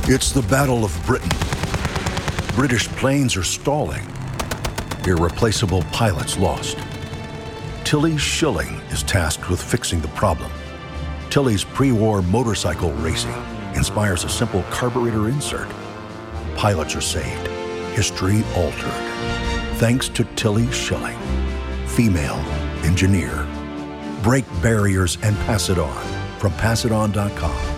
It's the Battle of Britain. British planes are stalling. Irreplaceable pilots lost. Tilly Schilling is tasked with fixing the problem. Tilly's pre-war motorcycle racing inspires a simple carburetor insert. Pilots are saved. History altered. Thanks to Tilly Schilling. Female engineer. Break barriers and pass it on. From PassItOn.com.